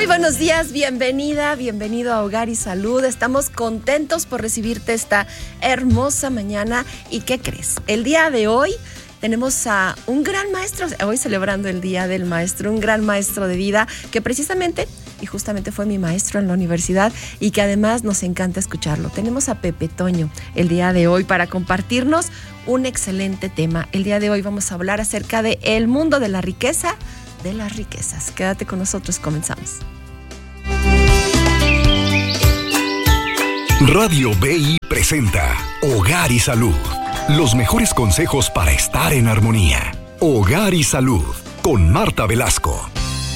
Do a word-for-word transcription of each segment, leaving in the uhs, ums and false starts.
Muy buenos días, bienvenida, bienvenido a Hogar y Salud. Estamos contentos por recibirte esta hermosa mañana. ¿Y qué crees? El día de hoy tenemos a un gran maestro, hoy celebrando el Día del Maestro, un gran maestro de vida que precisamente y justamente fue mi maestro en la universidad y que además nos encanta escucharlo. Tenemos a Pepe Toño el día de hoy para compartirnos un excelente tema. El día de hoy vamos a hablar acerca de el mundo de la riqueza, de las riquezas. Quédate con nosotros, comenzamos. Radio B I presenta Hogar y Salud. Los mejores consejos para estar en armonía. Hogar y Salud con Marta Velasco.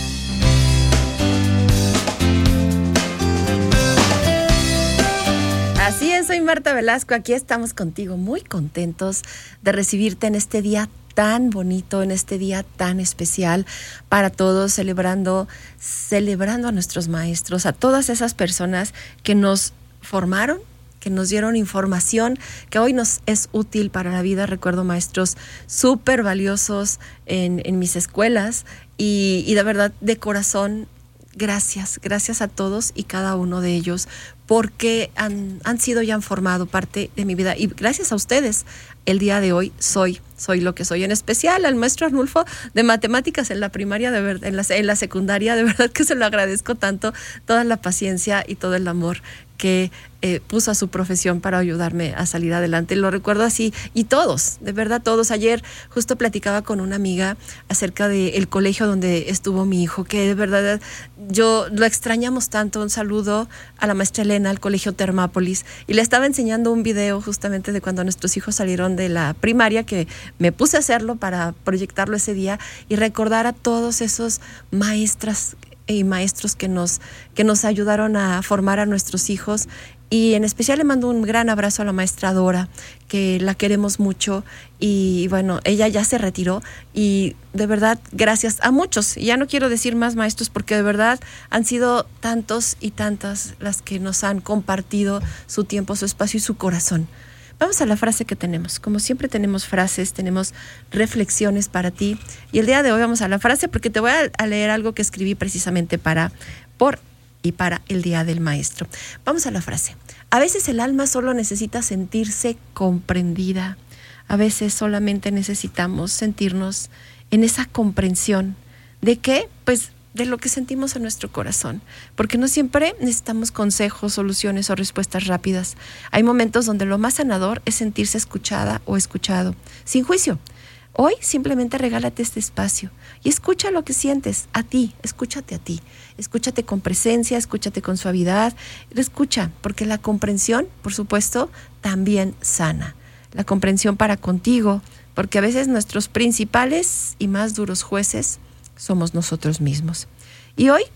Así es, soy Marta Velasco, aquí estamos contigo, muy contentos de recibirte en este día tan bonito, en este día tan especial para todos, celebrando, celebrando a nuestros maestros, a todas esas personas que nos formaron, que nos dieron información que hoy nos es útil para la vida. Recuerdo maestros súper valiosos en, en mis escuelas y, y de verdad, de corazón, gracias, gracias a todos y cada uno de ellos porque han, han sido y han formado parte de mi vida. Y gracias a ustedes, el día de hoy soy, soy lo que soy. En especial al maestro Arnulfo de matemáticas en la primaria, de ver, en, la, en la secundaria, de verdad que se lo agradezco tanto, toda la paciencia y todo el amor que eh, puso a su profesión para ayudarme a salir adelante. Lo recuerdo así, y todos, de verdad todos. Ayer justo platicaba con una amiga acerca del colegio donde estuvo mi hijo, que de verdad yo lo extrañamos tanto. Un saludo a la maestra Elena, al colegio Termápolis, y le estaba enseñando un video justamente de cuando nuestros hijos salieron de la primaria, que me puse a hacerlo para proyectarlo ese día y recordar a todos esos maestras y maestros que nos, que nos ayudaron a formar a nuestros hijos. Y en especial le mando un gran abrazo a la maestra Dora, que la queremos mucho y bueno, ella ya se retiró y de verdad gracias a muchos. Y ya no quiero decir más maestros porque de verdad han sido tantos y tantas las que nos han compartido su tiempo, su espacio y su corazón. Vamos a la frase que tenemos. Como siempre tenemos frases, tenemos reflexiones para ti. Y el día de hoy vamos a la frase porque te voy a, a leer algo que escribí precisamente para, por y para el Día del Maestro. Vamos a la frase. A veces el alma solo necesita sentirse comprendida. A veces solamente necesitamos sentirnos en esa comprensión. ¿De qué? Pues de lo que sentimos en nuestro corazón, porque no siempre necesitamos consejos, soluciones o respuestas rápidas. Hay momentos donde lo más sanador es sentirse escuchada o escuchado, sin juicio. Hoy simplemente regálate este espacio y escucha lo que sientes a ti, escúchate a ti, escúchate con presencia, escúchate con suavidad, escucha, porque la comprensión, por supuesto, también sana. La comprensión para contigo, porque a veces nuestros principales y más duros jueces somos nosotros mismos. Y hoy,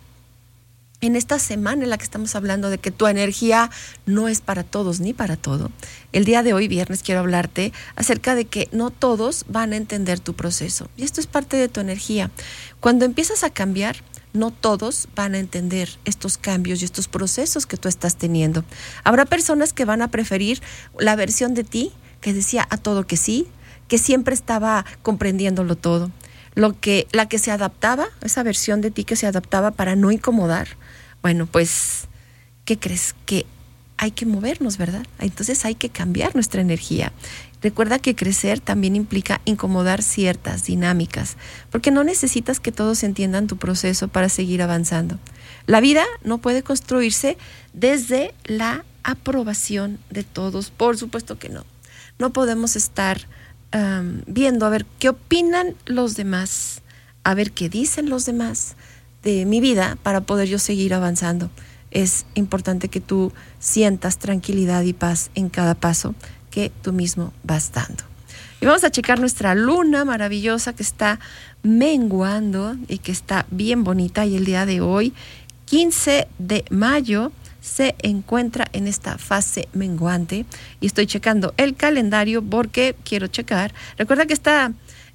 en esta semana en la que estamos hablando de que tu energía no es para todos ni para todo, el día de hoy, viernes, quiero hablarte acerca de que no todos van a entender tu proceso. Y esto es parte de tu energía. Cuando empiezas a cambiar, no todos van a entender estos cambios y estos procesos que tú estás teniendo. Habrá personas que van a preferir la versión de ti que decía a todo que sí, que siempre estaba comprendiéndolo todo. Lo que, la que se adaptaba, esa versión de ti que se adaptaba para no incomodar, bueno, pues, ¿qué crees? Que hay que movernos, ¿verdad? Entonces hay que cambiar nuestra energía. Recuerda que crecer también implica incomodar ciertas dinámicas, porque no necesitas que todos entiendan tu proceso para seguir avanzando. La vida no puede construirse desde la aprobación de todos, por supuesto que no. No podemos estar Um, viendo a ver qué opinan los demás, a ver qué dicen los demás de mi vida para poder yo seguir avanzando. Es importante que tú sientas tranquilidad y paz en cada paso que tú mismo vas dando. Y vamos a checar nuestra luna maravillosa que está menguando y que está bien bonita, y el día de hoy, quince de mayo, se encuentra en esta fase menguante y estoy checando el calendario porque quiero checar. Recuerda que esta,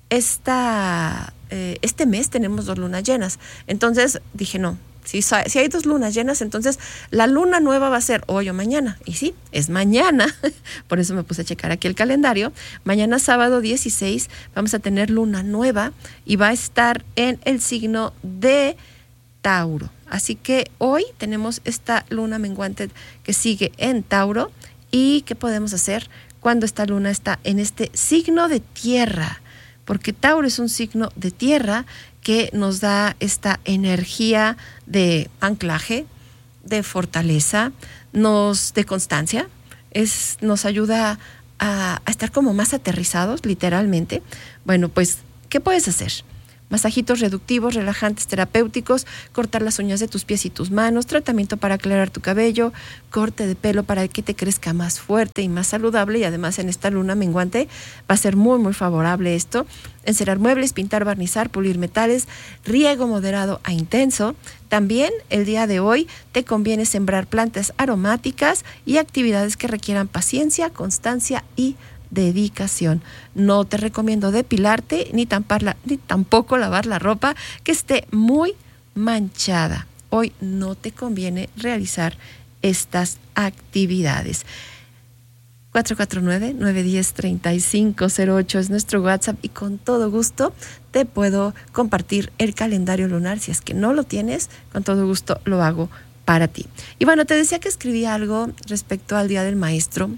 esta, eh, este mes tenemos dos lunas llenas. Entonces dije, no, si, si hay dos lunas llenas, entonces la luna nueva va a ser hoy o mañana. Y sí, es mañana. Por eso me puse a checar aquí el calendario. Mañana sábado dieciséis vamos a tener luna nueva y va a estar en el signo de Tauro. Así que hoy tenemos esta luna menguante que sigue en Tauro. ¿Y qué podemos hacer cuando esta luna está en este signo de tierra? Porque Tauro es un signo de tierra que nos da esta energía de anclaje, de fortaleza, nos de constancia, es, nos ayuda a, a estar como más aterrizados, literalmente. Bueno, pues, ¿qué puedes hacer? Masajitos reductivos, relajantes, terapéuticos, cortar las uñas de tus pies y tus manos, tratamiento para aclarar tu cabello, corte de pelo para que te crezca más fuerte y más saludable, y además en esta luna menguante va a ser muy muy favorable esto. Encerar muebles, pintar, barnizar, pulir metales, riego moderado a intenso. También el día de hoy te conviene sembrar plantas aromáticas y actividades que requieran paciencia, constancia y dedicación. No te recomiendo depilarte ni, tamparla, ni tampoco lavar la ropa que esté muy manchada. Hoy no te conviene realizar estas actividades. cuatro cuatro nueve, nueve uno cero, tres cinco cero ocho es nuestro WhatsApp y con todo gusto te puedo compartir el calendario lunar. Si es que no lo tienes, con todo gusto lo hago para ti. Y bueno, te decía que escribí algo respecto al Día del Maestro.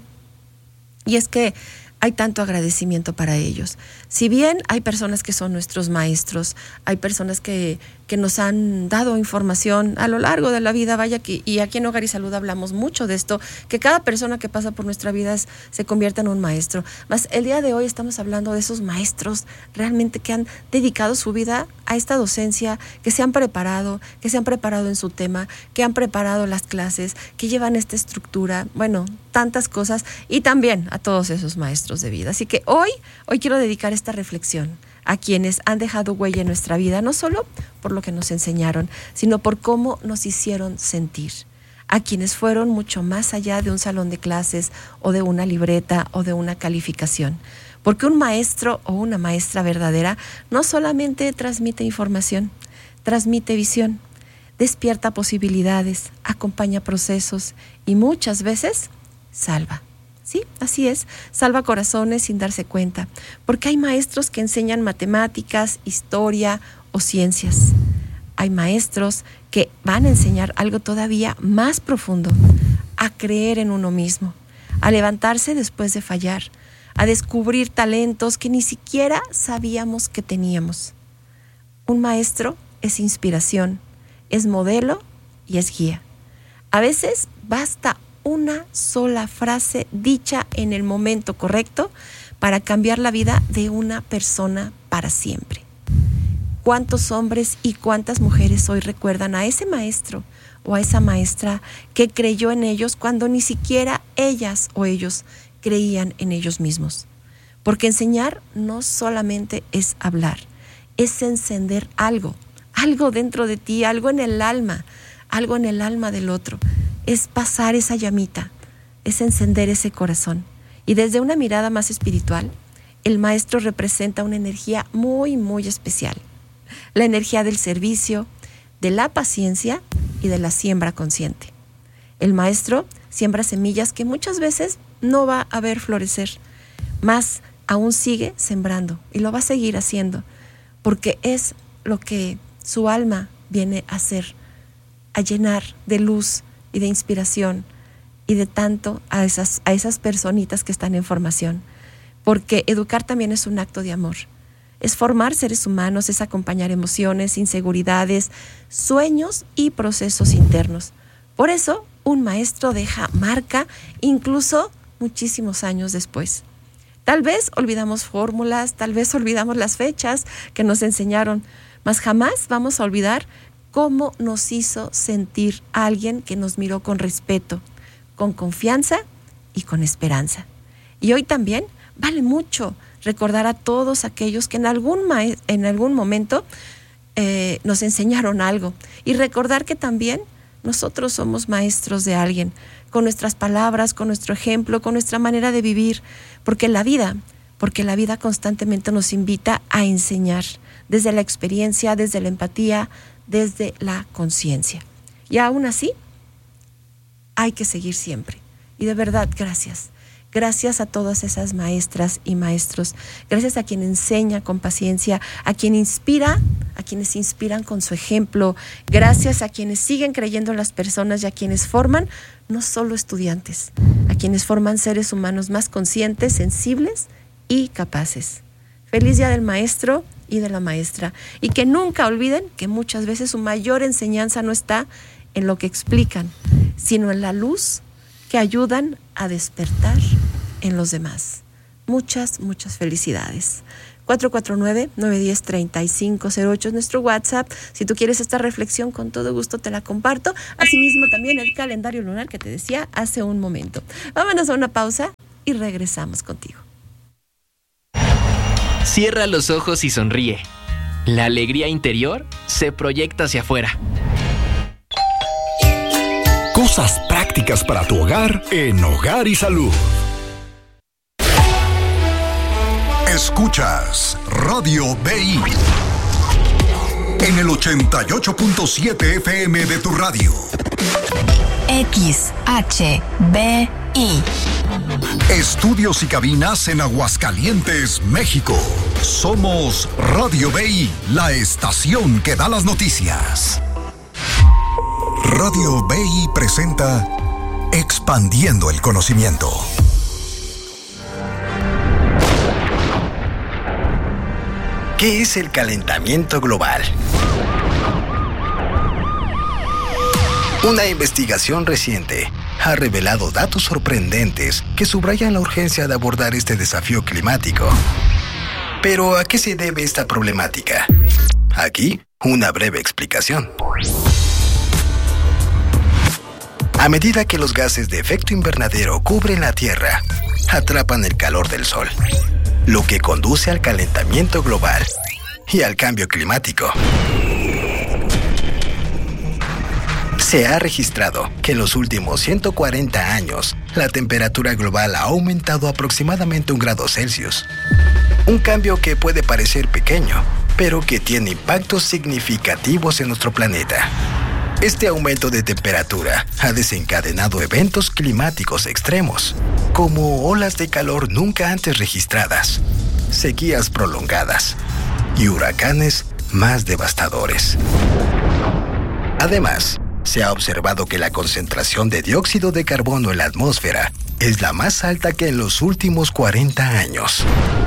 Y es que hay tanto agradecimiento para ellos. Si bien hay personas que son nuestros maestros, hay personas que, que nos han dado información a lo largo de la vida, vaya que, y aquí en Hogar y Salud hablamos mucho de esto, que cada persona que pasa por nuestra vida es, se convierte en un maestro. Mas el día de hoy estamos hablando de esos maestros realmente que han dedicado su vida a esta docencia, que se han preparado, que se han preparado en su tema, que han preparado las clases, que llevan esta estructura, bueno, tantas cosas, y también a todos esos maestros de vida. Así que hoy, hoy quiero dedicar esta reflexión a quienes han dejado huella en nuestra vida, no solo por lo que nos enseñaron, sino por cómo nos hicieron sentir. A quienes fueron mucho más allá de un salón de clases o de una libreta o de una calificación. Porque un maestro o una maestra verdadera no solamente transmite información, transmite visión, despierta posibilidades, acompaña procesos y muchas veces salva. Sí, así es, salva corazones sin darse cuenta, porque hay maestros que enseñan matemáticas, historia o ciencias. Hay maestros que van a enseñar algo todavía más profundo, a creer en uno mismo, a levantarse después de fallar, a descubrir talentos que ni siquiera sabíamos que teníamos. Un maestro es inspiración, es modelo y es guía. A veces basta una sola frase dicha en el momento correcto para cambiar la vida de una persona para siempre. ¿Cuántos hombres y cuántas mujeres hoy recuerdan a ese maestro o a esa maestra que creyó en ellos cuando ni siquiera ellas o ellos creían en ellos mismos? Porque enseñar no solamente es hablar, es encender algo, algo dentro de ti, algo en el alma, algo en el alma del otro. Es pasar esa llamita, es encender ese corazón. Y desde una mirada más espiritual, el maestro representa una energía muy, muy especial. La energía del servicio, de la paciencia y de la siembra consciente. El maestro siembra semillas que muchas veces no va a ver florecer, más aún sigue sembrando y lo va a seguir haciendo, porque es lo que su alma viene a hacer, a llenar de luz y de inspiración y de tanto a esas, a esas personitas que están en formación. Porque educar también es un acto de amor. Es formar seres humanos, es acompañar emociones, inseguridades, sueños y procesos internos. Por eso, un maestro deja marca incluso muchísimos años después. Tal vez olvidamos fórmulas, tal vez olvidamos las fechas que nos enseñaron, mas jamás vamos a olvidar cómo nos hizo sentir alguien que nos miró con respeto, con confianza y con esperanza. Y hoy también vale mucho recordar a todos aquellos que en algún, ma- en algún momento eh, nos enseñaron algo, y recordar que también nosotros somos maestros de alguien, con nuestras palabras, con nuestro ejemplo, con nuestra manera de vivir, porque la vida, porque la vida constantemente nos invita a enseñar, desde la experiencia, desde la empatía, desde la conciencia. Y aún así, hay que seguir siempre. Y de verdad, gracias. Gracias a todas esas maestras y maestros. Gracias a quien enseña con paciencia, a quien inspira, a quienes inspiran con su ejemplo, gracias a quienes siguen creyendo en las personas y a quienes forman no solo estudiantes, a quienes forman seres humanos más conscientes, sensibles y capaces. Feliz Día del Maestro y de la Maestra, y que nunca olviden que muchas veces su mayor enseñanza no está en lo que explican, sino en la luz que ayudan a despertar en los demás. Muchas, muchas felicidades. cuatro cuatro nueve, nueve uno cero, tres cinco cero ocho es nuestro WhatsApp. Si tú quieres esta reflexión, con todo gusto te la comparto. Asimismo, también el calendario lunar que te decía hace un momento. Vámonos a una pausa y regresamos contigo. Cierra los ojos y sonríe. La alegría interior se proyecta hacia afuera. Cosas prácticas para tu hogar en Hogar y Salud. Escuchas Radio B I en el ochenta y ocho punto siete F M de tu radio. X H B I. Estudios y cabinas en Aguascalientes, México. Somos Radio B I, la estación que da las noticias. Radio B I presenta Expandiendo el Conocimiento. ¿Qué es el calentamiento global? Una investigación reciente ha revelado datos sorprendentes que subrayan la urgencia de abordar este desafío climático. Pero, ¿a qué se debe esta problemática? Aquí, una breve explicación. A medida que los gases de efecto invernadero cubren la Tierra, atrapan el calor del Sol, lo que conduce al calentamiento global y al cambio climático. Se ha registrado que en los últimos ciento cuarenta años, la temperatura global ha aumentado aproximadamente un grado Celsius. Un cambio que puede parecer pequeño, pero que tiene impactos significativos en nuestro planeta. Este aumento de temperatura ha desencadenado eventos climáticos extremos, como olas de calor nunca antes registradas, sequías prolongadas y huracanes más devastadores. Además, se ha observado que la concentración de dióxido de carbono en la atmósfera es la más alta que en los últimos cuarenta años.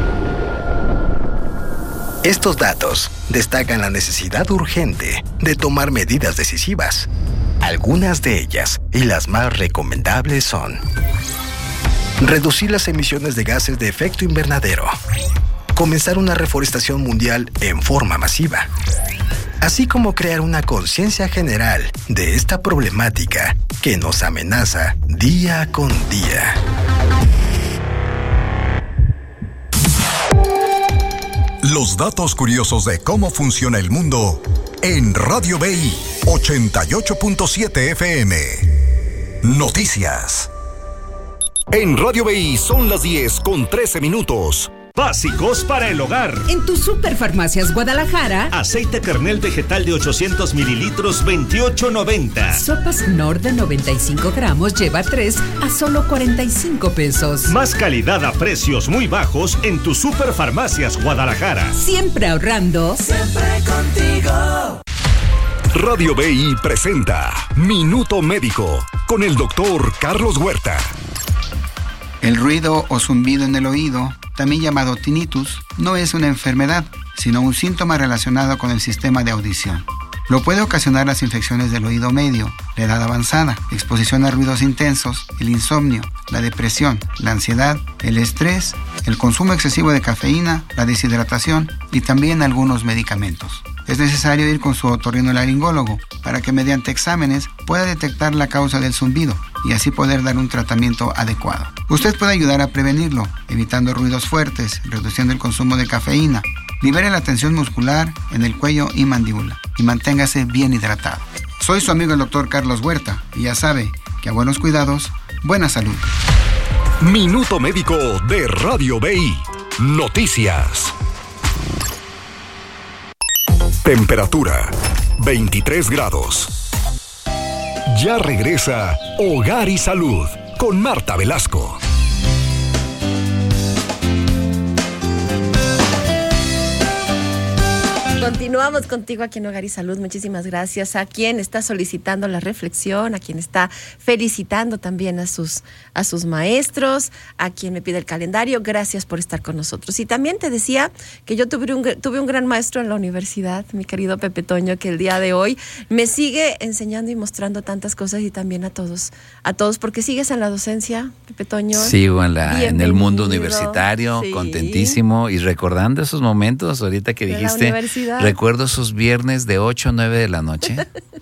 Estos datos destacan la necesidad urgente de tomar medidas decisivas. Algunas de ellas, y las más recomendables, son: reducir las emisiones de gases de efecto invernadero, comenzar una reforestación mundial en forma masiva, así como crear una conciencia general de esta problemática que nos amenaza día con día. Los datos curiosos de cómo funciona el mundo en Radio B I ochenta y ocho punto siete F M. Noticias. En Radio B I son las diez con trece minutos. Básicos para el hogar. En tu Superfarmacias Guadalajara, aceite kernel vegetal de ochocientos mililitros, veintiocho noventa. Sopas Knorr de noventa y cinco gramos lleva tres a solo cuarenta y cinco pesos. Más calidad a precios muy bajos en tu Superfarmacias Guadalajara. Siempre ahorrando. Siempre contigo. Radio B I presenta Minuto Médico con el doctor Carlos Huerta. El ruido o zumbido en el oído, también llamado tinnitus, no es una enfermedad, sino un síntoma relacionado con el sistema de audición. Lo puede ocasionar las infecciones del oído medio, la edad avanzada, exposición a ruidos intensos, el insomnio, la depresión, la ansiedad, el estrés, el consumo excesivo de cafeína, la deshidratación y también algunos medicamentos. Es necesario ir con su otorrinolaringólogo para que mediante exámenes pueda detectar la causa del zumbido y así poder dar un tratamiento adecuado. Usted puede ayudar a prevenirlo, evitando ruidos fuertes, reduciendo el consumo de cafeína, libere la tensión muscular en el cuello y mandíbula y manténgase bien hidratado. Soy su amigo el doctor Carlos Huerta y ya sabe que a buenos cuidados, buena salud. Minuto Médico de Radio B I. Noticias. Temperatura veintitrés grados. Ya regresa Hogar y Salud con Marta Velasco. Continuamos contigo aquí en Hogar y Salud. Muchísimas gracias a quien está solicitando la reflexión, a quien está felicitando también a sus, a sus maestros, a quien me pide el calendario. Gracias por estar con nosotros. Y también te decía que yo tuve un, tuve un gran maestro en la universidad, mi querido Pepe Toño, que el día de hoy me sigue enseñando y mostrando tantas cosas, y también a todos, a todos, porque sigues en la docencia, Pepe Toño. Sigo en, la, en el mundo universitario, sí. Contentísimo y recordando esos momentos ahorita que dijiste. Recuerdo esos viernes de ocho a nueve de la noche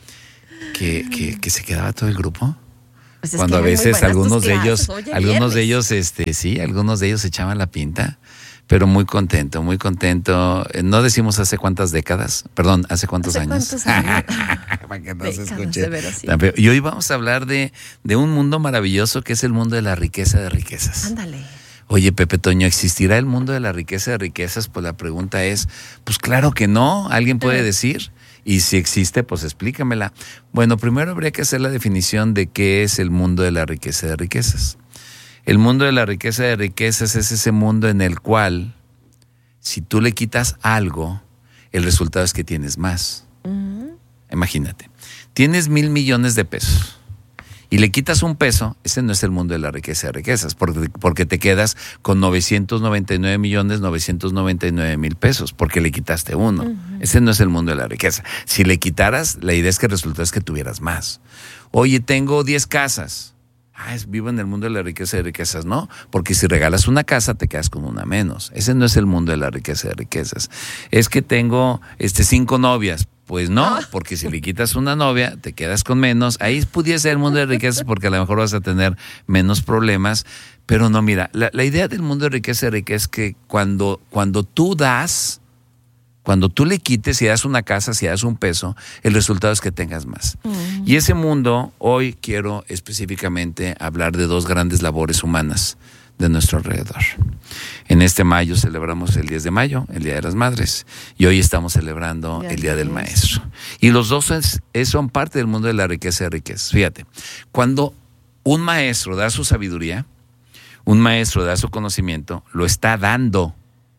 que, que, que se quedaba todo el grupo. Pues cuando a veces algunos de ellos, Oye, algunos viernes. de ellos, este, sí, algunos de ellos echaban la pinta, pero muy contento, muy contento. No decimos hace cuántas décadas, perdón, hace cuántos ¿Hace años. Cuántos años? Para que no décadas, se escuche. Veras, sí. Y hoy vamos a hablar de, de un mundo maravilloso que es el mundo de la riqueza de riquezas. Ándale. Oye, Pepe Toño, ¿existirá el mundo de la riqueza de riquezas? Pues la pregunta es, pues claro que no, ¿alguien puede decir? Y si existe, pues explícamela. Bueno, primero habría que hacer la definición de qué es el mundo de la riqueza de riquezas. El mundo de la riqueza de riquezas es ese mundo en el cual, si tú le quitas algo, el resultado es que tienes más. Uh-huh. Imagínate, tienes mil millones de pesos. Y le quitas un peso, ese no es el mundo de la riqueza de riquezas, porque, porque te quedas con novecientos noventa y nueve millones novecientos noventa y nueve mil pesos, porque le quitaste uno. Uh-huh. Ese no es el mundo de la riqueza. Si le quitaras, la idea es que el resultado es que tuvieras más. Oye, tengo diez casas. Ah, es, vivo en el mundo de la riqueza de riquezas, ¿no? Porque si regalas una casa, te quedas con una menos. Ese no es el mundo de la riqueza de riquezas. Es que tengo este, cinco novias. Pues no, porque si le quitas una novia, te quedas con menos. Ahí pudiese ser el mundo de riquezas porque a lo mejor vas a tener menos problemas. Pero no, mira, la, la idea del mundo de riqueza de riqueza es que cuando, cuando tú das, cuando tú le quites, si das una casa, si das un peso, el resultado es que tengas más. Uh-huh. Y ese mundo, hoy quiero específicamente hablar de dos grandes labores humanas de nuestro alrededor. En este mayo celebramos el diez de mayo, el Día de las Madres, y hoy estamos celebrando el Día del Maestro. Y los dos es, es, son parte del mundo de la riqueza de riquezas. Fíjate, cuando un maestro da su sabiduría, un maestro da su conocimiento, lo está dando,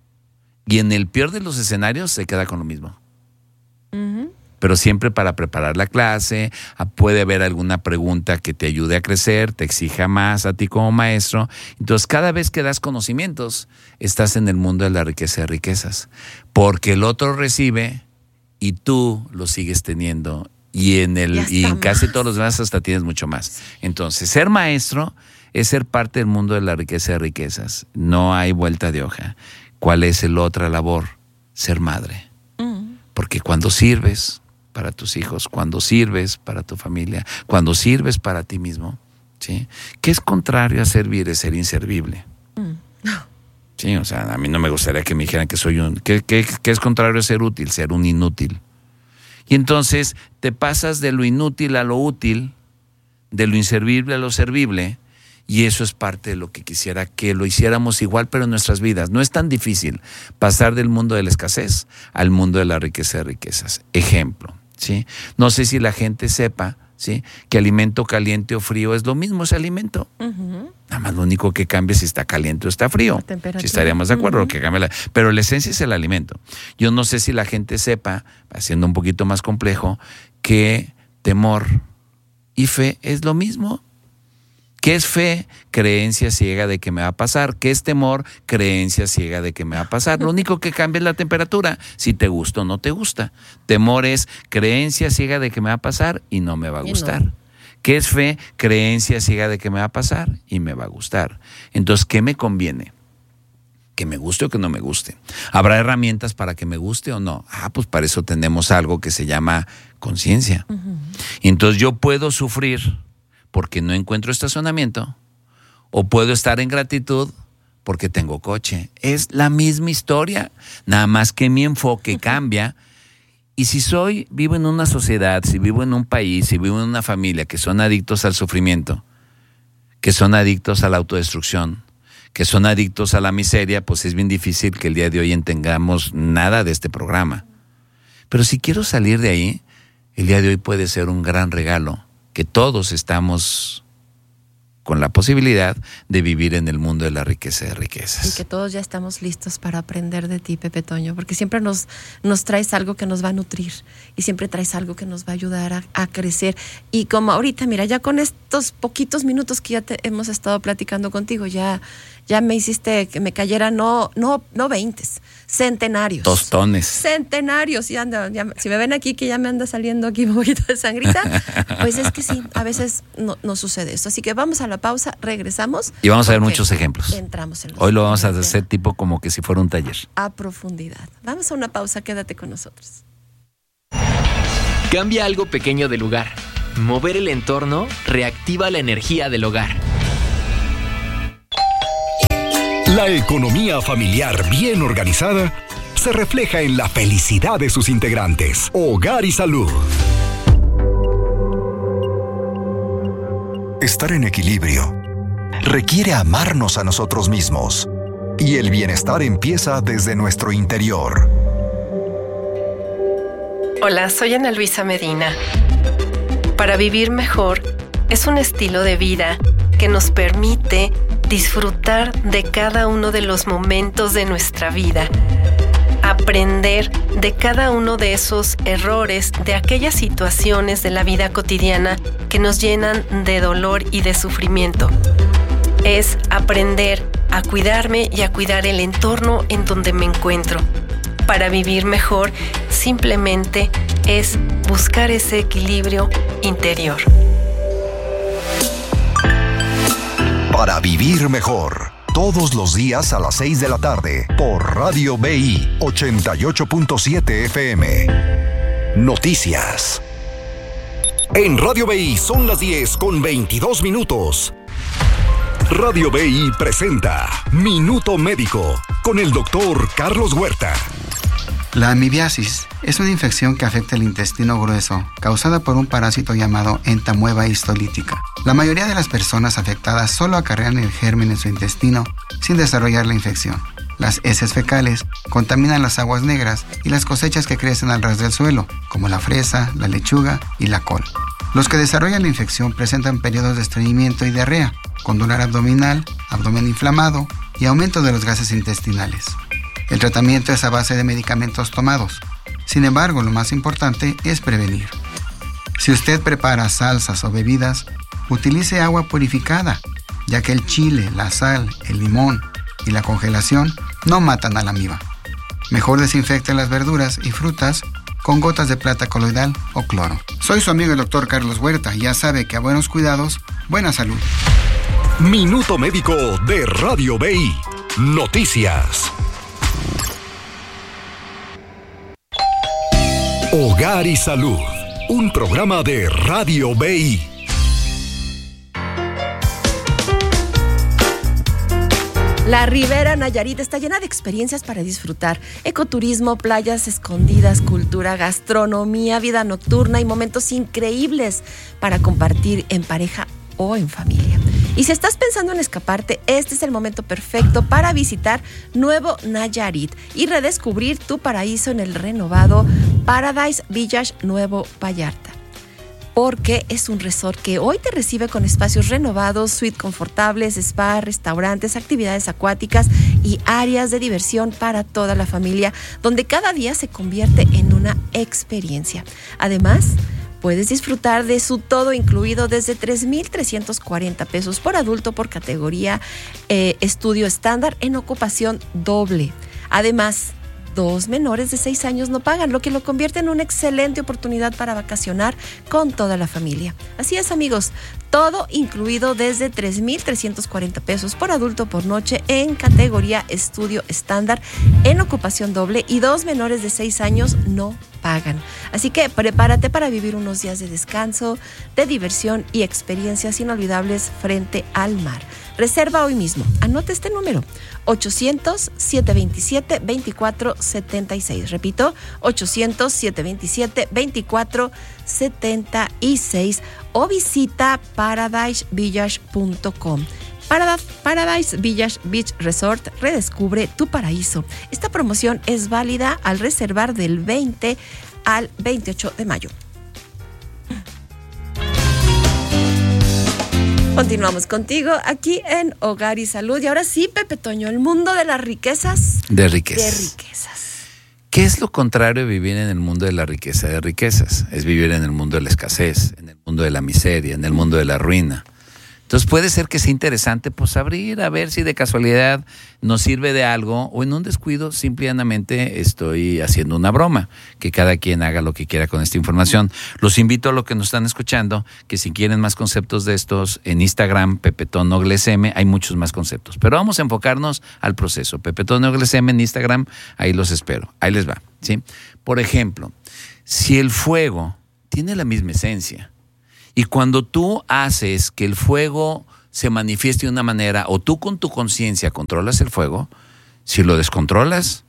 y en el peor de los escenarios se queda con lo mismo. Uh-huh. Pero siempre para preparar la clase, puede haber alguna pregunta que te ayude a crecer, te exija más a ti como maestro. Entonces, cada vez que das conocimientos, estás en el mundo de la riqueza de riquezas. Porque el otro recibe y tú lo sigues teniendo. Y en, el, y en casi todos los demás hasta tienes mucho más. Entonces, ser maestro es ser parte del mundo de la riqueza de riquezas. No hay vuelta de hoja. ¿Cuál es la otra labor? Ser madre. Mm. Porque cuando sirves para tus hijos, cuando sirves para tu familia, cuando sirves para ti mismo, ¿sí? ¿Qué es contrario a servir? Es ser inservible. Mm. No. Sí, o sea, a mí no me gustaría que me dijeran que soy un... ¿Qué, qué, qué es contrario a ser útil? Ser un inútil. Y entonces te pasas de lo inútil a lo útil, de lo inservible a lo servible, y eso es parte de lo que quisiera que lo hiciéramos igual, pero en nuestras vidas. No es tan difícil pasar del mundo de la escasez al mundo de la riqueza de riquezas. Ejemplo, ¿sí? No sé si la gente sepa, ¿sí?, que alimento caliente o frío es lo mismo, ese alimento. Uh-huh. Nada más lo único que cambia es si está caliente o está frío. Si estaríamos de acuerdo, uh-huh. que cambia la, pero la esencia es el alimento. Yo no sé si la gente sepa, haciendo un poquito más complejo, que temor y fe es lo mismo. ¿Qué es fe? Creencia ciega de que me va a pasar. ¿Qué es temor? Creencia ciega de que me va a pasar. Lo único que cambia es la temperatura, si te gusta o no te gusta. Temor es creencia ciega de que me va a pasar y no me va a gustar. No. ¿Qué es fe? Creencia ciega de que me va a pasar y me va a gustar. Entonces, ¿qué me conviene? Que me guste o que no me guste. ¿Habrá herramientas para que me guste o no? Ah, pues para eso tenemos algo que se llama conciencia. Uh-huh. Y entonces yo puedo sufrir porque no encuentro estacionamiento, o puedo estar en gratitud porque tengo coche. Es la misma historia, nada más que mi enfoque cambia. Y si soy, vivo en una sociedad, si vivo en un país, si vivo en una familia que son adictos al sufrimiento, que son adictos a la autodestrucción, que son adictos a la miseria, pues es bien difícil que el día de hoy entendamos nada de este programa. Pero si quiero salir de ahí, el día de hoy puede ser un gran regalo, que todos estamos con la posibilidad de vivir en el mundo de la riqueza de riquezas. Y que todos ya estamos listos para aprender de ti, Pepe Toño, porque siempre nos, nos traes algo que nos va a nutrir y siempre traes algo que nos va a ayudar a, a crecer. Y como ahorita, mira, ya con estos poquitos minutos que ya te, hemos estado platicando contigo, ya, ya me hiciste que me cayera no, no, no veintes, centenarios. Tostones. Centenarios. Y anda, ya, si me ven aquí que ya me anda saliendo aquí un poquito de sangrita, pues es que sí, a veces no, no sucede esto. Así que vamos a la pausa, regresamos. Y vamos a ver muchos ejemplos. Entramos en los Hoy lo vamos a hacer tipo como que si fuera un taller. A profundidad. Vamos a una pausa, quédate con nosotros. Cambia algo pequeño de lugar. Mover el entorno reactiva la energía del hogar. La economía familiar bien organizada se refleja en la felicidad de sus integrantes. Hogar y Salud. Estar en equilibrio requiere amarnos a nosotros mismos. Y el bienestar empieza desde nuestro interior. Hola, soy Ana Luisa Medina. Para vivir mejor es un estilo de vida que nos permite disfrutar de cada uno de los momentos de nuestra vida, aprender de cada uno de esos errores, de aquellas situaciones de la vida cotidiana que nos llenan de dolor y de sufrimiento. Es aprender a cuidarme y a cuidar el entorno en donde me encuentro. Para vivir mejor, simplemente es buscar ese equilibrio interior. Para vivir mejor, todos los días a las seis de la tarde, por Radio B I ochenta y ocho punto siete F M. Noticias. En Radio B I son las diez con veintidós minutos. Radio B I presenta Minuto Médico con el doctor Carlos Huerta. La amibiasis es una infección que afecta el intestino grueso, causada por un parásito llamado entamueba histolítica. La mayoría de las personas afectadas solo acarrean el germen en su intestino sin desarrollar la infección. Las heces fecales contaminan las aguas negras y las cosechas que crecen al ras del suelo, como la fresa, la lechuga y la col. Los que desarrollan la infección presentan periodos de estreñimiento y diarrea, con dolor abdominal, abdomen inflamado y aumento de los gases intestinales. El tratamiento es a base de medicamentos tomados. Sin embargo, lo más importante es prevenir. Si usted prepara salsas o bebidas, utilice agua purificada, ya que el chile, la sal, el limón y la congelación no matan a la amiba. Mejor desinfecte las verduras y frutas con gotas de plata coloidal o cloro. Soy su amigo el doctor Carlos Huerta y ya sabe que a buenos cuidados, buena salud. Minuto Médico de Radio B I. Noticias. Hogar y Salud, un programa de Radio B I. La Ribera Nayarit está llena de experiencias para disfrutar. Ecoturismo, playas escondidas, cultura, gastronomía, vida nocturna y momentos increíbles para compartir en pareja o en familia. Y si estás pensando en escaparte, este es el momento perfecto para visitar Nuevo Nayarit y redescubrir tu paraíso en el renovado Paradise Village Nuevo Vallarta. Porque es un resort que hoy te recibe con espacios renovados, suites confortables, spa, restaurantes, actividades acuáticas y áreas de diversión para toda la familia, donde cada día se convierte en una experiencia. Además, puedes disfrutar de su todo incluido desde tres mil trescientos cuarenta pesos por adulto por categoría eh, estudio estándar en ocupación doble. Además, dos menores de seis años no pagan, lo que lo convierte en una excelente oportunidad para vacacionar con toda la familia. Así es, amigos, todo incluido desde tres mil trescientos cuarenta pesos por adulto por noche en categoría estudio estándar en ocupación doble y dos menores de seis años no pagan. Así que prepárate para vivir unos días de descanso, de diversión y experiencias inolvidables frente al mar. Reserva hoy mismo. Anota este número: ochocientos, siete veintisiete, veinticuatro setenta y seis. Repito, ochocientos, siete veintisiete, veinticuatro setenta y seis o visita paradise village punto com. Paradise Village Beach Resort, redescubre tu paraíso. Esta promoción es válida al reservar del veinte al veintiocho de mayo. Continuamos contigo aquí en Hogar y Salud. Y ahora sí, Pepe Toño, el mundo de las riquezas. De riquezas. De riquezas. ¿Qué es lo contrario de vivir en el mundo de la riqueza de riquezas? Es vivir en el mundo de la escasez, en el mundo de la miseria, en el mundo de la ruina. Entonces puede ser que sea interesante pues abrir a ver si de casualidad nos sirve de algo o en un descuido simplemente estoy haciendo una broma. Que cada quien haga lo que quiera con esta información. Los invito a los que nos están escuchando que si quieren más conceptos de estos en Instagram, PepeTonoGlesM, hay muchos más conceptos. Pero vamos a enfocarnos al proceso. PepeTonoGlesM en Instagram, ahí los espero. Ahí les va, ¿sí? Por ejemplo, si el fuego tiene la misma esencia, y cuando tú haces que el fuego se manifieste de una manera, o tú con tu conciencia controlas el fuego, si lo descontrolas,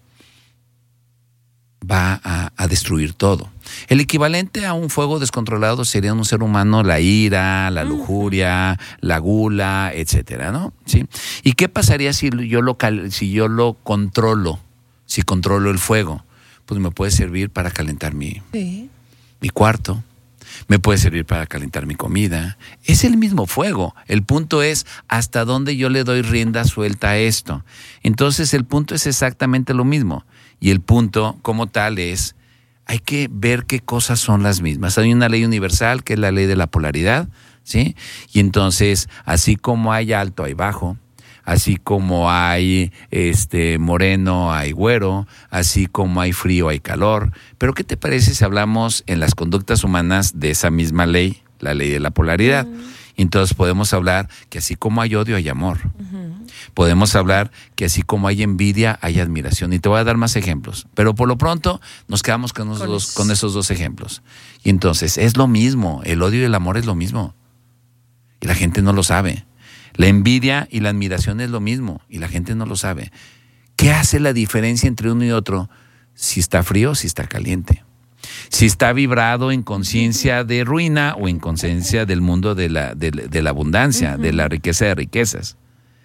va a, a destruir todo. El equivalente a un fuego descontrolado sería en un ser humano la ira, la lujuria, la gula, etcétera, ¿no? ¿Sí? ¿Y qué pasaría si yo lo, si yo lo controlo, si controlo el fuego? Pues me puede servir para calentar mi, sí. mi cuarto. Me puede servir para calentar mi comida. Es el mismo fuego. El punto es hasta dónde yo le doy rienda suelta a esto. Entonces el punto es exactamente lo mismo. Y el punto como tal es, hay que ver qué cosas son las mismas. Hay una ley universal que es la ley de la polaridad, ¿sí? Y entonces, así como hay alto, hay bajo. Así como hay este moreno, hay güero, así como hay frío, hay calor. Pero ¿qué te parece si hablamos en las conductas humanas de esa misma ley, la ley de la polaridad? Uh-huh. Entonces podemos hablar que así como hay odio, hay amor. Uh-huh. Podemos hablar que así como hay envidia, hay admiración. Y te voy a dar más ejemplos. Pero por lo pronto nos quedamos con, con, dos, con esos dos ejemplos. Y entonces es lo mismo, el odio y el amor es lo mismo. Y la gente no lo sabe. La envidia y la admiración es lo mismo y la gente no lo sabe. ¿Qué hace la diferencia entre uno y otro? Si está frío o si está caliente. Si está vibrado en conciencia de ruina o en conciencia del mundo de la, de, de la abundancia, uh-huh. de la riqueza de riquezas.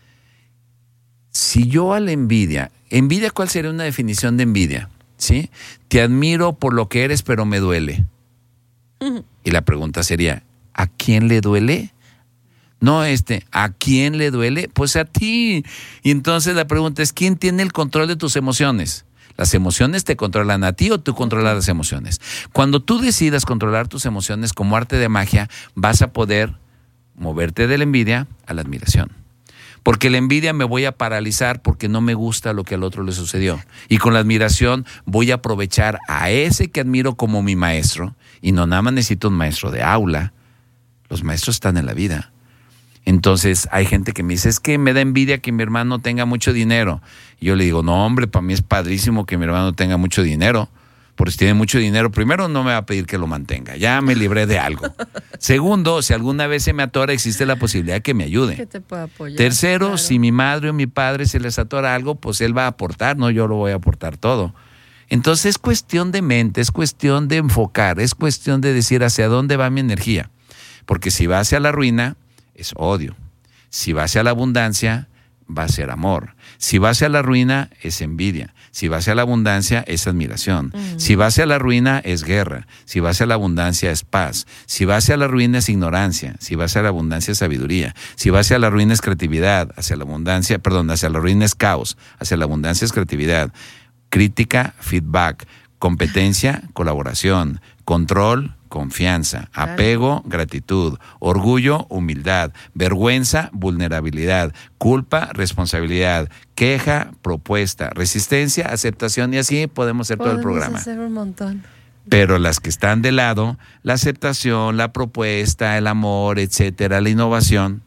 Si yo a la envidia, envidia, ¿cuál sería una definición de envidia? ¿Sí? Te admiro por lo que eres, pero me duele. Uh-huh. Y la pregunta sería, ¿a quién le duele? No, este, ¿a quién le duele? Pues a ti. Y entonces la pregunta es, ¿quién tiene el control de tus emociones? ¿Las emociones te controlan a ti o tú controlas las emociones? Cuando tú decidas controlar tus emociones como arte de magia, vas a poder moverte de la envidia a la admiración. Porque la envidia me voy a paralizar porque no me gusta lo que al otro le sucedió. Y con la admiración voy a aprovechar a ese que admiro como mi maestro. Y no nada más necesito un maestro de aula. Los maestros están en la vida. Entonces hay gente que me dice, es que me da envidia que mi hermano tenga mucho dinero. Y yo le digo, no hombre, para mí es padrísimo que mi hermano tenga mucho dinero. Porque si tiene mucho dinero, primero no me va a pedir que lo mantenga. Ya me libré de algo. Segundo, si alguna vez se me atora, existe la posibilidad de que me ayude. Que te pueda apoyar. Tercero, claro. Si mi madre o mi padre se les atora algo, pues él va a aportar, no yo lo voy a aportar todo. Entonces es cuestión de mente, es cuestión de enfocar, es cuestión de decir hacia dónde va mi energía. Porque si va hacia la ruina, es odio. Si va hacia la abundancia, va a ser amor. Si va hacia la ruina, es envidia. Si va hacia la abundancia, es admiración. Mm. Si va hacia la ruina, es guerra. Si va hacia la abundancia, es paz. Si va hacia la ruina, es ignorancia. Si va hacia la abundancia, es sabiduría. Si va hacia la ruina, es creatividad. Hacia la abundancia, perdón, hacia la ruina es caos. Hacia la abundancia es creatividad. Crítica, feedback. Competencia, colaboración. Control, confianza, apego, gratitud, orgullo, humildad, vergüenza, vulnerabilidad, culpa, responsabilidad, queja, propuesta, resistencia, aceptación y así podemos hacer podemos todo el programa. Hacer un montón. Pero las que están de lado, la aceptación, la propuesta, el amor, etcétera, la innovación,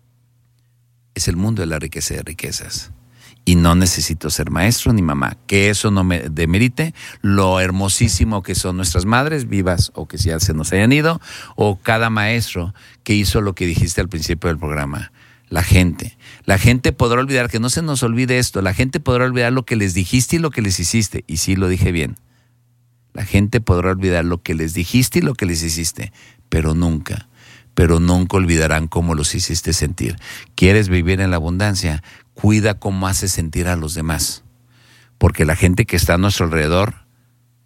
es el mundo de la riqueza de riquezas. Y no necesito ser maestro ni mamá, que eso no me demerite lo hermosísimo que son nuestras madres vivas o que ya se nos hayan ido, o cada maestro que hizo lo que dijiste al principio del programa. La gente, la gente podrá olvidar, que no se nos olvide esto, la gente podrá olvidar lo que les dijiste y lo que les hiciste, y sí lo dije bien. La gente podrá olvidar lo que les dijiste y lo que les hiciste, pero nunca, pero nunca olvidarán cómo los hiciste sentir. ¿Quieres vivir en la abundancia? Cuida cómo haces sentir a los demás, porque la gente que está a nuestro alrededor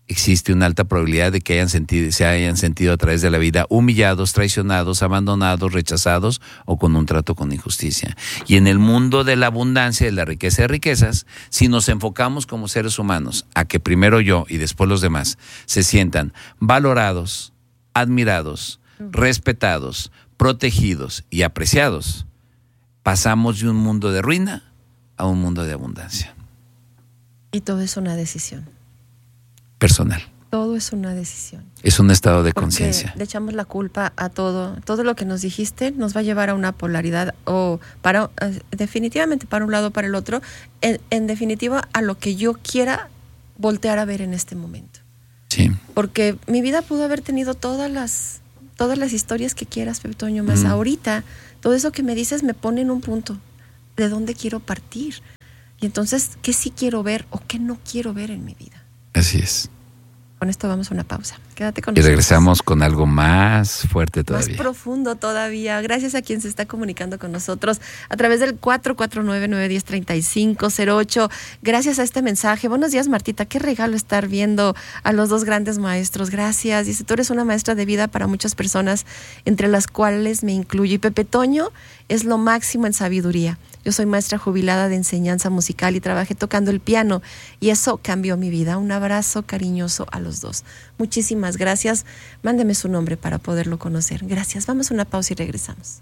existe una alta probabilidad de que hayan sentido, se hayan sentido a través de la vida humillados, traicionados, abandonados, rechazados o con un trato con injusticia. Y en el mundo de la abundancia, de la riqueza de riquezas, si nos enfocamos como seres humanos a que primero yo y después los demás se sientan valorados, admirados, respetados, protegidos y apreciados, pasamos de un mundo de ruina a un mundo de abundancia. Y todo es una decisión. Personal. Todo es una decisión. Es un estado de Porque conciencia. le echamos la culpa a todo. Todo lo que nos dijiste nos va a llevar a una polaridad o para eh, definitivamente para un lado o para el otro. En, en definitiva, a lo que yo quiera voltear a ver en este momento. Sí. Porque mi vida pudo haber tenido todas las todas las historias que quieras, Pepe Toño, más mm. ahorita todo eso que me dices me pone en un punto de dónde quiero partir. Y entonces, ¿qué sí quiero ver o qué no quiero ver en mi vida? Así es. Con esto vamos a una pausa. Quédate con y nosotros. Y regresamos con algo más fuerte todavía. Más profundo todavía. Gracias a quien se está comunicando con nosotros a través del cuatro cuatro nueve, nueve uno cero, tres cinco cero ocho. Gracias a este mensaje. Buenos días, Martita. Qué regalo estar viendo a los dos grandes maestros. Gracias. Dice, tú eres una maestra de vida para muchas personas, entre las cuales me incluyo. Y Pepe Toño es lo máximo en sabiduría. Yo soy maestra jubilada de enseñanza musical y trabajé tocando el piano y eso cambió mi vida. Un abrazo cariñoso a los dos. Muchísimas gracias. Mándeme su nombre para poderlo conocer. Gracias. Vamos a una pausa y regresamos.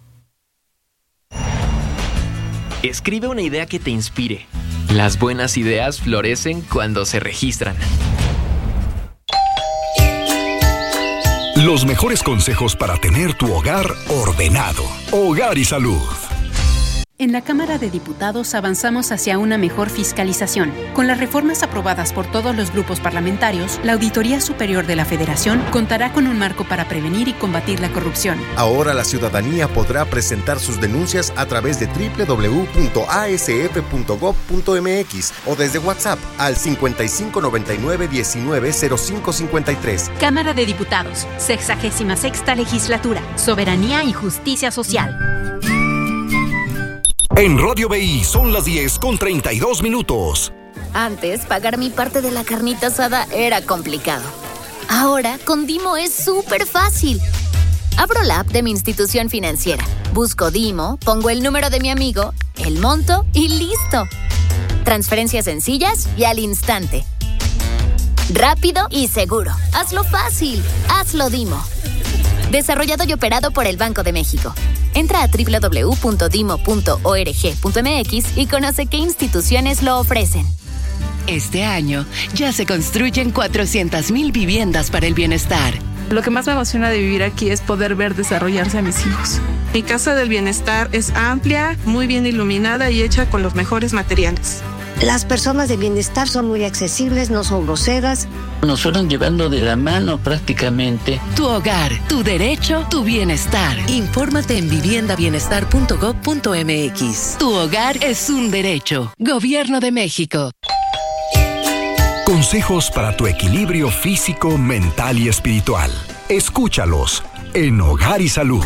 Escribe una idea que te inspire. Las buenas ideas florecen cuando se registran. Los mejores consejos para tener tu hogar ordenado. Hogar y Salud. En la Cámara de Diputados avanzamos hacia una mejor fiscalización. Con las reformas aprobadas por todos los grupos parlamentarios, la Auditoría Superior de la Federación contará con un marco para prevenir y combatir la corrupción. Ahora la ciudadanía podrá presentar sus denuncias a través de doble u doble u doble u punto a s f punto gob punto m x o desde WhatsApp al cincuenta y cinco noventa y nueve diecinueve cero cinco cincuenta y tres. Cámara de Diputados, sexagésima sexta legislatura, soberanía y justicia social. En Radio B I son las diez con treinta y dos minutos. Antes, pagar mi parte de la carnita asada era complicado. Ahora, con Dimo es súper fácil. Abro la app de mi institución financiera, busco Dimo, pongo el número de mi amigo, el monto y listo. Transferencias sencillas y al instante. Rápido y seguro. Hazlo fácil. Hazlo Dimo. Desarrollado y operado por el Banco de México. Entra a doble u doble u doble u punto dimo punto org punto m x y conoce qué instituciones lo ofrecen. Este año ya se construyen cuatrocientas mil viviendas para el bienestar. Lo que más me emociona de vivir aquí es poder ver desarrollarse a mis hijos. Mi casa del bienestar es amplia, muy bien iluminada y hecha con los mejores materiales. Las personas de bienestar son muy accesibles, no son groseras. Nos fueron llevando de la mano prácticamente. Tu hogar, tu derecho, tu bienestar. Infórmate en vivienda bienestar punto gob punto m x. Tu hogar es un derecho. Gobierno de México. Consejos para tu equilibrio físico, mental y espiritual. Escúchalos en Hogar y Salud.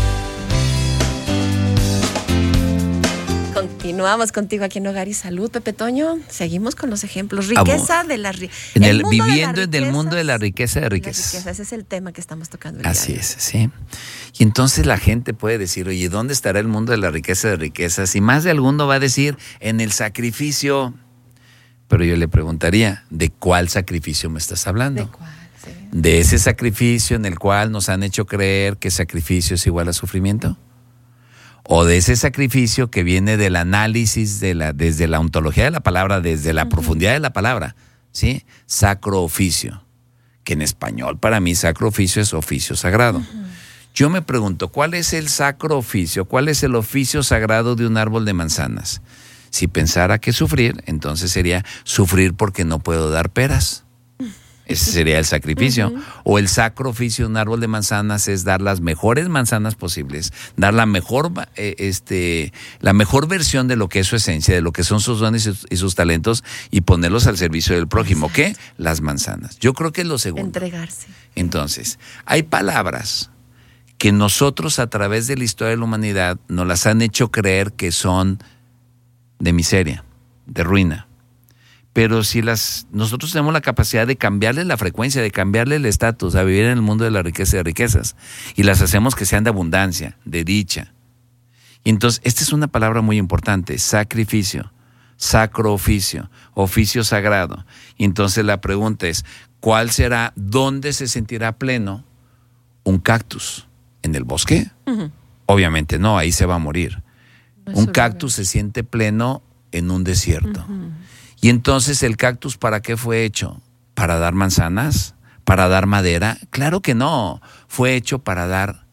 Continuamos contigo aquí en Hogar y Salud, Pepe Toño. Seguimos con los ejemplos. Riqueza Amor. de la riqueza. En el, el viviendo en el mundo de la riqueza de riquezas. riqueza. Ese es el tema que estamos tocando. El Así día. es, sí. Y entonces la gente puede decir, oye, ¿dónde estará el mundo de la riqueza de riquezas? Y más de alguno va a decir, en el sacrificio. Pero yo le preguntaría, ¿de cuál sacrificio me estás hablando? ¿De cuál? Sí. ¿De ese sacrificio en el cual nos han hecho creer que sacrificio es igual a sufrimiento? ¿O de ese sacrificio que viene del análisis de la, desde la ontología de la palabra, desde la uh-huh. profundidad de la palabra, ¿sí? Sacro oficio, que en español para mí sacro oficio es oficio sagrado. Uh-huh. Yo me pregunto, ¿cuál es el sacro oficio? ¿Cuál es el oficio sagrado de un árbol de manzanas? Si pensara que sufrir, entonces sería sufrir porque no puedo dar peras. Ese sería el sacrificio. Uh-huh. O el sacro oficio de un árbol de manzanas es dar las mejores manzanas posibles, dar la mejor, eh, este, la mejor versión de lo que es su esencia, de lo que son sus dones y sus, y sus talentos y ponerlos al servicio del prójimo. Exacto. ¿Qué? Las manzanas. Yo creo que es lo segundo. Entregarse. Entonces, hay palabras que nosotros a través de la historia de la humanidad nos las han hecho creer que son de miseria, de ruina. Pero si las nosotros tenemos la capacidad de cambiarle la frecuencia, de cambiarle el estatus, a vivir en el mundo de la riqueza y de riquezas, y las hacemos que sean de abundancia, de dicha. Y entonces, esta es una palabra muy importante, sacrificio, sacro oficio, oficio sagrado. Y entonces la pregunta es, ¿cuál será, dónde se sentirá pleno un cactus? ¿En el bosque? Uh-huh. Obviamente no, ahí se va a morir. No, un cactus se siente pleno en un desierto. Uh-huh. Y entonces, ¿el cactus para qué fue hecho? ¿Para dar manzanas? ¿Para dar madera? Claro que no, fue hecho para dar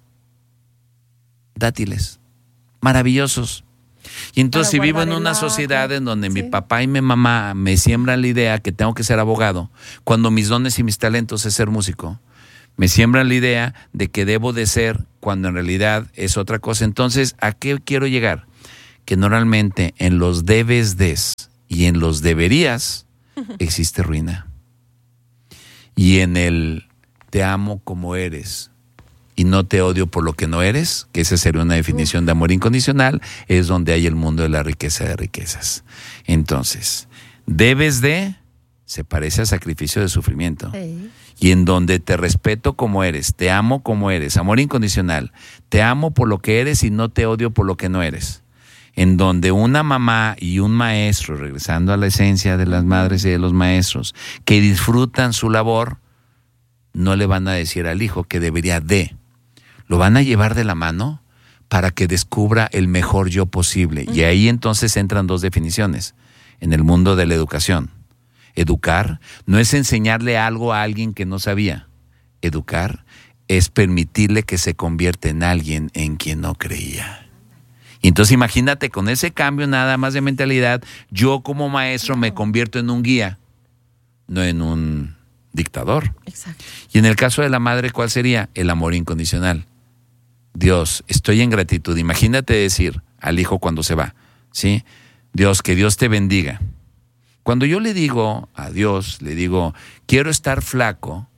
dátiles. Maravillosos. Y entonces, si vivo en una sociedad en donde sí. mi papá y mi mamá me siembran la idea que tengo que ser abogado, cuando mis dones y mis talentos es ser músico, me siembran la idea de que debo de ser cuando en realidad es otra cosa. Entonces, ¿a qué quiero llegar? Que normalmente en los debes des y en los deberías existe ruina. Y en el te amo como eres y no te odio por lo que no eres, que esa sería una definición de amor incondicional, es donde hay el mundo de la riqueza de riquezas. Entonces, debes de, se parece a sacrificio de sufrimiento. Sí. Y en donde te respeto como eres, te amo como eres, amor incondicional, te amo por lo que eres y no te odio por lo que no eres. En donde una mamá y un maestro, regresando a la esencia de las madres y de los maestros, que disfrutan su labor, no le van a decir al hijo que debería de. Lo van a llevar de la mano para que descubra el mejor yo posible. Y ahí entonces entran dos definiciones en el mundo de la educación. Educar no es enseñarle algo a alguien que no sabía. Educar es permitirle que se convierta en alguien en quien no creía. Y entonces imagínate, con ese cambio nada más de mentalidad, yo como maestro me convierto en un guía, no en un dictador. Exacto. Y en el caso de la madre, ¿cuál sería? El amor incondicional. Dios, estoy en gratitud. Imagínate decir al hijo cuando se va, ¿sí? Dios, que Dios te bendiga. Cuando yo le digo a Dios, le digo, quiero estar flaco,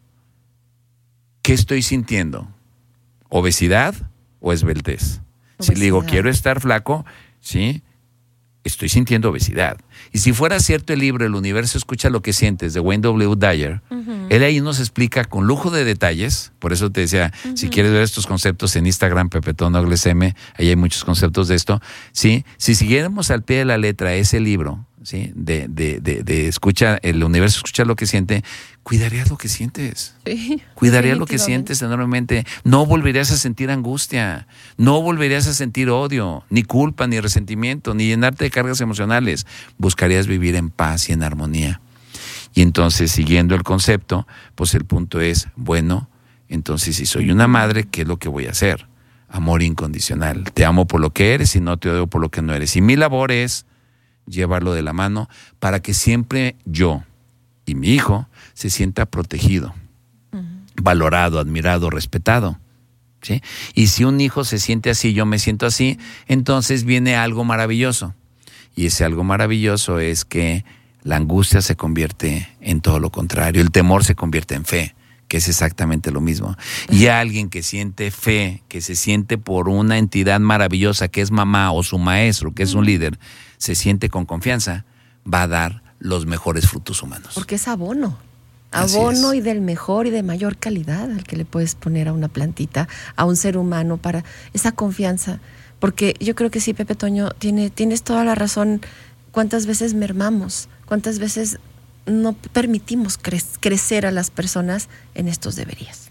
¿qué estoy sintiendo? ¿Obesidad o esbeltez? Si le digo, quiero estar flaco, ¿sí? Estoy sintiendo obesidad. Y si fuera cierto el libro El universo escucha lo que sientes, de Wayne W. Dyer, uh-huh. él ahí nos explica con lujo de detalles, por eso te decía, uh-huh. si quieres ver estos conceptos en Instagram, Pepetón Ogles M, ahí hay muchos conceptos de esto, ¿sí? Si siguiéramos al pie de la letra ese libro, ¿sí? De, de, de, de escucha, el universo escucha lo que siente, cuidarías lo que sientes. Sí, cuidarías lo que sientes enormemente. No volverías a sentir angustia, no volverías a sentir odio, ni culpa, ni resentimiento, ni llenarte de cargas emocionales. Buscarías vivir en paz y en armonía. Y entonces, siguiendo el concepto, pues el punto es, bueno, entonces si soy una madre, ¿qué es lo que voy a hacer? Amor incondicional. Te amo por lo que eres y no te odio por lo que no eres. Y mi labor es llevarlo de la mano para que siempre yo y mi hijo se sienta protegido, uh-huh. valorado, admirado, respetado, ¿sí? Y si un hijo se siente así, yo me siento así, entonces viene algo maravilloso. Y ese algo maravilloso es que la angustia se convierte en todo lo contrario, el temor se convierte en fe, que es exactamente lo mismo. Y alguien que siente fe, que se siente por una entidad maravillosa que es mamá o su maestro, que es un líder, se siente con confianza, va a dar los mejores frutos humanos. Porque es abono. Abono y del mejor y de mayor calidad al que le puedes poner a una plantita, a un ser humano, para esa confianza. Porque yo creo que sí, Pepe Toño, tiene, tienes toda la razón. ¿Cuántas veces mermamos? ¿Cuántas veces no permitimos cre- crecer a las personas en estos deberías?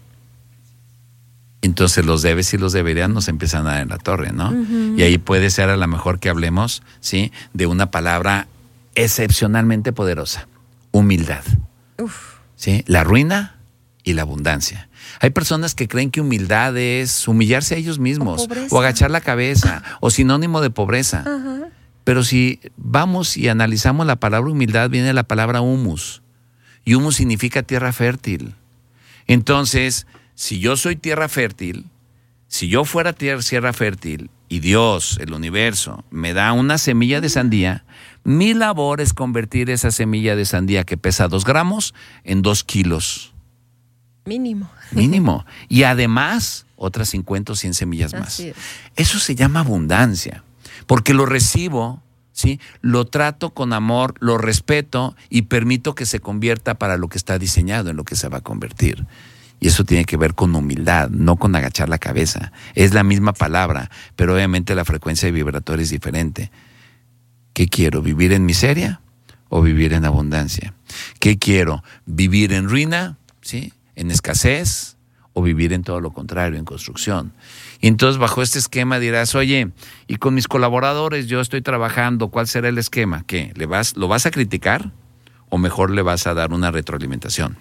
Entonces los debes y los deberían nos empiezan a dar en la torre, ¿no? Uh-huh. Y ahí puede ser a lo mejor que hablemos, ¿sí? De una palabra excepcionalmente poderosa, humildad. Uf. ¿Sí? La ruina y la abundancia. Hay personas que creen que humildad es humillarse a ellos mismos, o, o agachar la cabeza, o sinónimo de pobreza. Uh-huh. Pero si vamos y analizamos la palabra humildad, viene la palabra humus. Y humus significa tierra fértil. Entonces, si yo soy tierra fértil, si yo fuera tierra fértil y Dios, el universo, me da una semilla de sandía, mi labor es convertir esa semilla de sandía que pesa dos gramos en dos kilos. Mínimo. Mínimo. Y además, otras cincuenta o cien semillas más. Eso se llama abundancia, porque lo recibo ¿sí? Lo trato con amor, lo respeto y permito que se convierta para lo que está diseñado, en lo que se va a convertir. Y eso tiene que ver con humildad, no con agachar la cabeza. Es la misma palabra, pero obviamente la frecuencia vibratoria es diferente. ¿Qué quiero? ¿Vivir en miseria o vivir en abundancia? ¿Qué quiero? ¿Vivir en ruina? ¿Sí? ¿En escasez? ¿O vivir en todo lo contrario, en construcción? Y entonces bajo este esquema dirás, oye, y con mis colaboradores yo estoy trabajando, ¿cuál será el esquema? ¿Qué? ¿Le vas, ¿Lo vas a criticar o mejor le vas a dar una retroalimentación?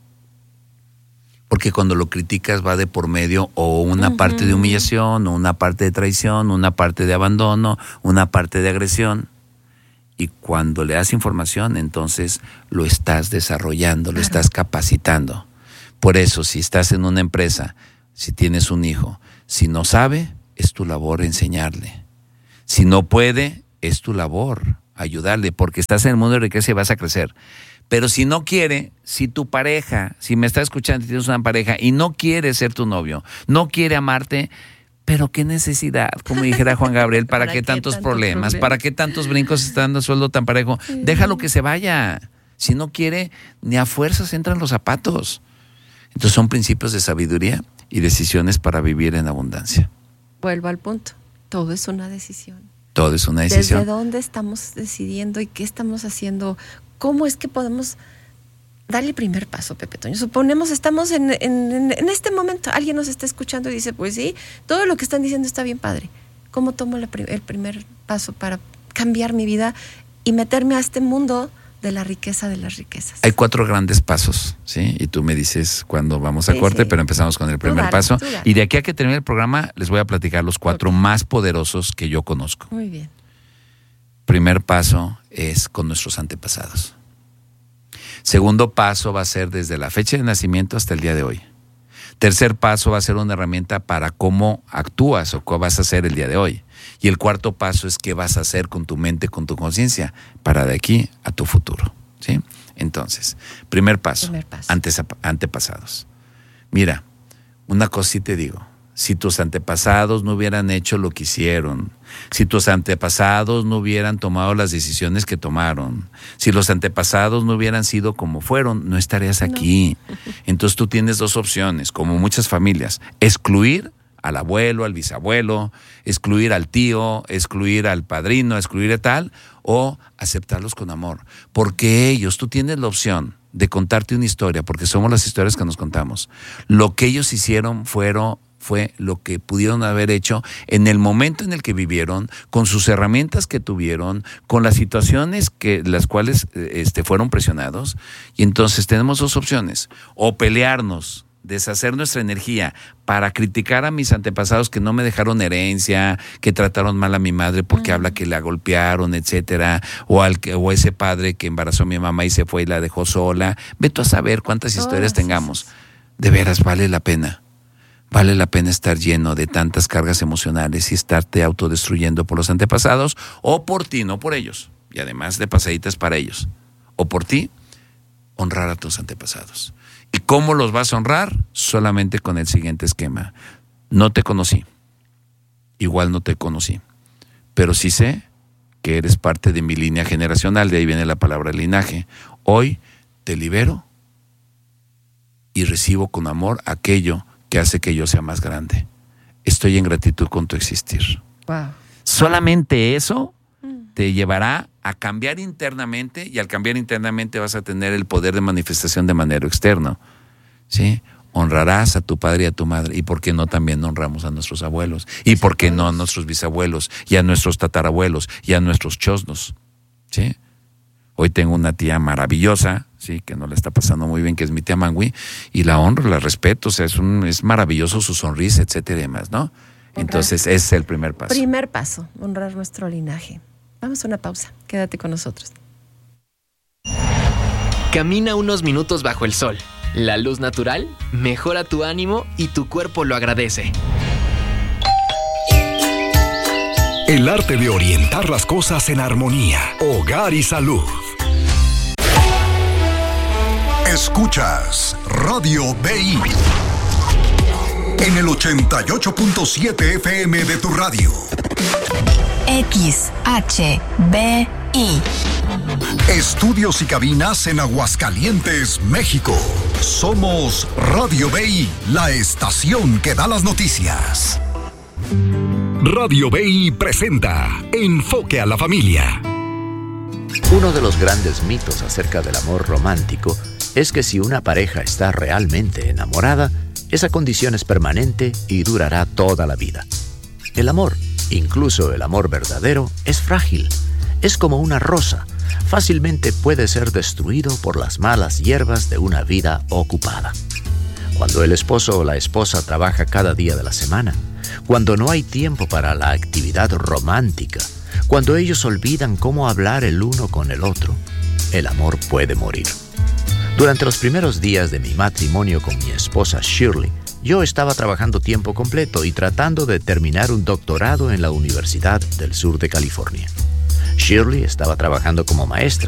Porque cuando lo criticas va de por medio o una uh-huh. parte de humillación, o una parte de traición, una parte de abandono, una parte de agresión. Y cuando le das información, entonces lo estás desarrollando, claro. lo estás capacitando. Por eso, si estás en una empresa, si tienes un hijo, si no sabe, es tu labor enseñarle. Si no puede, es tu labor ayudarle, porque estás en el mundo de riqueza y vas a crecer. Pero si no quiere, si tu pareja, si me estás escuchando y tienes una pareja y no quiere ser tu novio, no quiere amarte, pero qué necesidad, como dijera Juan Gabriel, ¿para, ¿Para qué, qué tantos, tantos problemas? problemas? ¿Para qué tantos brincos están dando sueldo tan parejo? Sí. Déjalo que se vaya. Si no quiere, ni a fuerzas entran los zapatos. Entonces son principios de sabiduría y decisiones para vivir en abundancia. Vuelvo al punto. Todo es una decisión. Todo es una decisión. ¿Desde dónde estamos decidiendo y qué estamos haciendo? ¿Cómo es que podemos darle el primer paso, Pepe Toño? Suponemos estamos en, en, en este momento, alguien nos está escuchando y dice, pues sí, todo lo que están diciendo está bien padre. ¿Cómo tomo la, el primer paso para cambiar mi vida y meterme a este mundo de la riqueza de las riquezas? Hay cuatro grandes pasos, ¿sí? Y tú me dices cuándo vamos a sí, corte, sí. pero empezamos con el primer dale, paso. Y de aquí a que termine el programa, les voy a platicar los cuatro okay. más poderosos que yo conozco. Muy bien. Primer paso es con nuestros antepasados. Segundo paso va a ser desde la fecha de nacimiento hasta el día de hoy. Tercer paso va a ser una herramienta para cómo actúas o qué vas a hacer el día de hoy. Y el cuarto paso es qué vas a hacer con tu mente, con tu conciencia, para de aquí a tu futuro, ¿sí? Entonces, primer paso, primer paso. Antes, antepasados. Mira, una cosa sí te digo. Si tus antepasados no hubieran hecho lo que hicieron, si tus antepasados no hubieran tomado las decisiones que tomaron, si los antepasados no hubieran sido como fueron, no estarías aquí. No. Entonces tú tienes dos opciones, como muchas familias: excluir al abuelo, al bisabuelo, excluir al tío, excluir al padrino, excluir a tal, o aceptarlos con amor. Porque ellos, tú tienes la opción de contarte una historia, porque somos las historias que nos contamos. Lo que ellos hicieron fueron... fue lo que pudieron haber hecho en el momento en el que vivieron, con sus herramientas que tuvieron, con las situaciones que las cuales este, fueron presionados. Y entonces tenemos dos opciones: o pelearnos, deshacer nuestra energía para criticar a mis antepasados que no me dejaron herencia, que trataron mal a mi madre porque uh-huh. habla que la golpearon, etcétera, o al que, o ese padre que embarazó a mi mamá y se fue y la dejó sola. Ve tú a saber cuántas historias oh, tengamos. De veras vale la pena. Vale la pena estar lleno de tantas cargas emocionales y estarte autodestruyendo por los antepasados, o por ti, no por ellos, y además de pasaditas para ellos, o por ti, honrar a tus antepasados. ¿Y cómo los vas a honrar? Solamente con el siguiente esquema: no te conocí, igual no te conocí, pero sí sé que eres parte de mi línea generacional, de ahí viene la palabra linaje. Hoy te libero y recibo con amor aquello que hace que yo sea más grande. Estoy en gratitud con tu existir. Wow. Solamente eso te llevará a cambiar internamente, y al cambiar internamente vas a tener el poder de manifestación de manera externa, ¿sí? Honrarás a tu padre y a tu madre. ¿Y por qué no también honramos a nuestros abuelos? ¿Y por qué no a nuestros bisabuelos y a nuestros tatarabuelos y a nuestros chosnos? ¿Sí? Hoy tengo una tía maravillosa, sí, que no la está pasando muy bien, que es mi tía Mangui, y la honro, la respeto, o sea, es un es maravilloso su sonrisa, etcétera y demás, ¿no? Honrar. Entonces, ese es el primer paso. Primer paso, honrar nuestro linaje. Vamos a una pausa, quédate con nosotros. Camina unos minutos bajo el sol. La luz natural mejora tu ánimo y tu cuerpo lo agradece. El arte de orientar las cosas en armonía. Hogar y salud. Escuchas Radio B I en el ochenta y ocho punto siete F M de tu radio. X H B I. Estudios y cabinas en Aguascalientes, México. Somos Radio B I, la estación que da las noticias. Radio B I presenta Enfoque a la Familia. Uno de los grandes mitos acerca del amor romántico es que si una pareja está realmente enamorada, esa condición es permanente y durará toda la vida. El amor, incluso el amor verdadero, es frágil. Es como una rosa. Fácilmente puede ser destruido por las malas hierbas de una vida ocupada. Cuando el esposo o la esposa trabaja cada día de la semana, cuando no hay tiempo para la actividad romántica, cuando ellos olvidan cómo hablar el uno con el otro, el amor puede morir. Durante los primeros días de mi matrimonio con mi esposa Shirley, yo estaba trabajando tiempo completo y tratando de terminar un doctorado en la Universidad del Sur de California. Shirley estaba trabajando como maestra